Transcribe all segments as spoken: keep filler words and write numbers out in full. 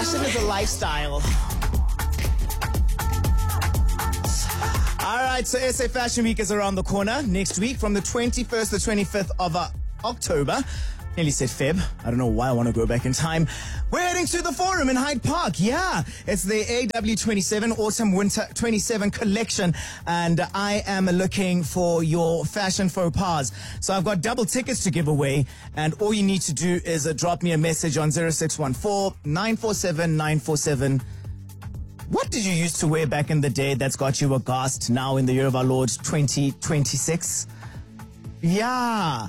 Fashion is a lifestyle. All right, so S A Fashion Week is around the corner next week from the twenty-first to twenty-fifth of uh, October. Nearly said Feb. I don't know why I want to go back in time. We're heading to the Forum in Hyde Park. Yeah, it's the A W twenty-seven Autumn Winter twenty-seven collection. And I am looking for your fashion faux pas. So I've got double tickets to give away. And all you need to do is uh, drop me a message on zero six one four, nine four seven, nine four seven. What did you used to wear back in the day that's got you aghast now in the year of our Lord twenty twenty-six? Yeah.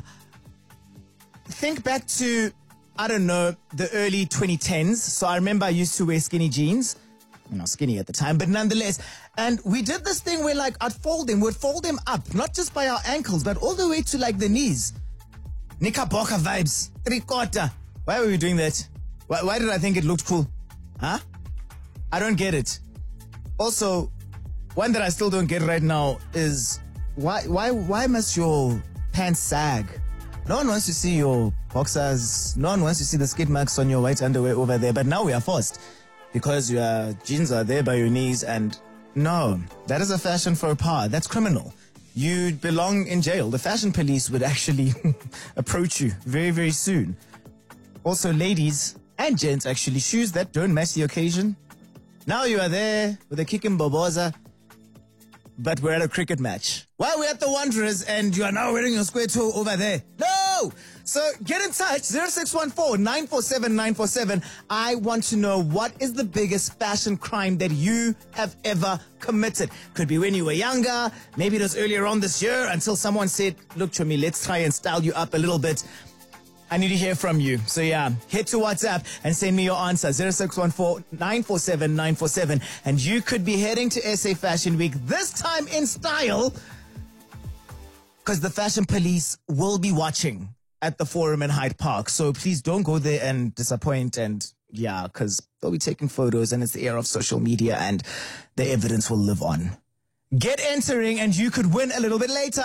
Think back to, I don't know, the early twenty tens. So I remember I used to wear skinny jeans. You know, skinny at the time, but nonetheless. And we did this thing where, like, I'd fold them. We'd fold them up, not just by our ankles, but all the way to, like, the knees. Knickerbocker vibes. Three quarter. Why were we doing that? Why, why did I think it looked cool? Huh? I don't get it. Also, one that I still don't get right now is why why why must your pants sag? No one wants to see your boxers. No one wants to see the skid marks on your white underwear over there. But now we are forced because your jeans are there by your knees. And no, that is a fashion faux pas. That's criminal. You belong in jail. The fashion police would actually approach you very, very soon. Also, ladies and gents, actually, shoes that don't match the occasion. Now you are there with a kick in Boboza, but we're at a cricket match. Why we're at the Wanderers and you are now wearing your square toe over there? No! So get in touch, zero six one four, nine four seven, nine four seven. I want to know, what is the biggest fashion crime that you have ever committed? Could be when you were younger, maybe it was earlier on this year until someone said, look, Chomi, let's try and style you up a little bit. I need to hear from you. So yeah, head to WhatsApp and send me your answer, zero six one four, nine four seven, nine four seven. And you could be heading to S A Fashion Week, this time in style, because the fashion police will be watching at the Forum in Hyde Park. So please don't go there and disappoint. And yeah, because they'll be taking photos and it's the era of social media and the evidence will live on. Get entering and you could win a little bit later.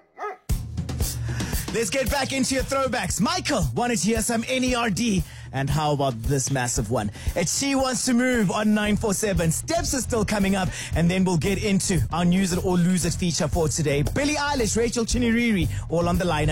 Let's get back into your throwbacks. Michael wanted to hear some N E R D. And how about this massive one? It's She Wants to Move on nine four seven. Steps are still coming up. And then we'll get into our News It or Lose It feature for today. Billie Eilish, Rachel Chiniriri, all on the line.